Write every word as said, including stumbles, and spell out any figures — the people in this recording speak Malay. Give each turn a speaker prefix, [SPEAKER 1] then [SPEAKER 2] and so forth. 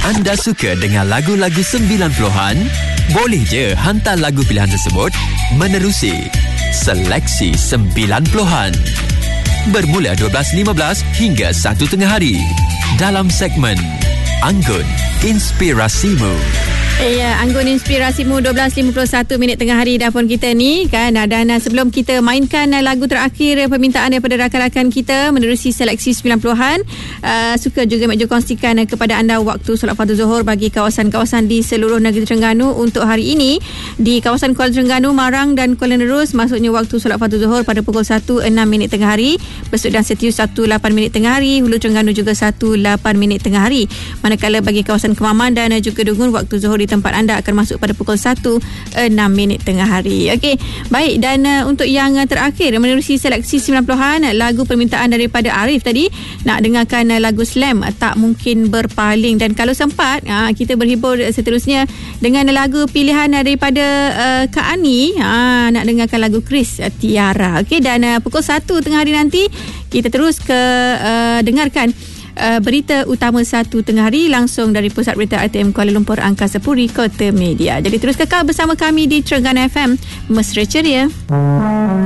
[SPEAKER 1] Anda suka dengan lagu-lagu sembilan puluhan? Boleh je hantar lagu pilihan tersebut menerusi Seleksi sembilan puluhan. Bermula dua belas lima belas hingga satu tengah hari dalam segmen Anggun Inspirasimu.
[SPEAKER 2] Ya, Anggun Inspirasimu dua belas lima puluh satu minit tengah hari dah pun kita ni kan. Dan sebelum kita mainkan lagu terakhir permintaan daripada rakan-rakan kita menerusi seleksi sembilan puluhan, uh, suka juga Mek Jo kongsikan kepada anda waktu solat fardu Zuhur bagi kawasan-kawasan di seluruh negeri Terengganu untuk hari ini. Di kawasan Kuala Terengganu, Marang dan Kuala Nerus, maksudnya waktu solat fardu Zuhur pada pukul satu enam minit tengah hari. Besut dan Setiu satu lapan minit tengah hari. Hulu Terengganu juga satu lapan minit tengah hari. Manakala bagi kawasan Kemaman dan juga Dungun, waktu Zuhur di tempat anda akan masuk pada pukul satu enam minit tengah hari. Okey, baik. Dan uh, untuk yang uh, terakhir menerusi seleksi sembilan puluhan, lagu permintaan daripada Arif tadi, nak dengarkan uh, lagu Slam, Tak Mungkin Berpaling. Dan kalau sempat, uh, kita berhibur seterusnya dengan lagu pilihan daripada uh, Kak Ani, uh, nak dengarkan lagu Chris uh, Tiara. Okey, dan uh, pukul satu tengah hari nanti kita terus ke uh, dengarkan Uh, berita utama satu tengah hari langsung dari Pusat Berita R T M Kuala Lumpur Angkasa Puri Kota Media. Jadi terus kekal bersama kami di Terengganu F M. Mesra ceria.